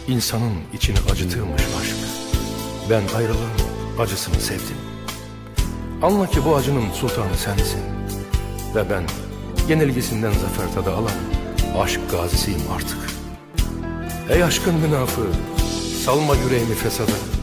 İnsanın içini acıtırmış aşk. Ben ayrılığın acısını sevdim. Anla ki bu acının sultanı sensin. Ve ben yenilgisinden zafer tadı alan aşk gazisiyim artık. Ey aşkın münafığı, salma yüreğimi fesada.